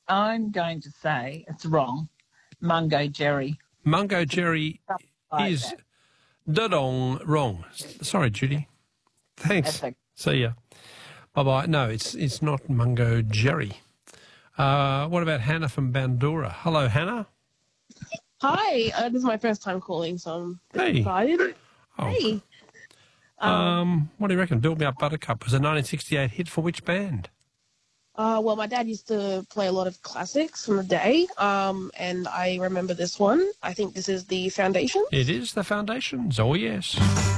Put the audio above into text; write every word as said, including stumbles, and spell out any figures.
I'm going to say it's wrong. Mungo Jerry. Mungo Jerry Like is that. da-dong wrong. Sorry, Judy. Thanks. That's okay. See ya. Bye-bye. No, it's it's not Mungo Jerry. Uh, what about Hannah from Bandura? Hello, Hannah. Hi, uh, this is my first time calling, so I'm a bit Hey. excited. Oh. Hey. Um, what do you reckon? Build Me Up Buttercup was a nineteen sixty-eight hit for which band? Uh, well, my dad used to play a lot of classics from the day, um, and I remember this one. I think this is The Foundation. It is The Foundations. Oh, yes.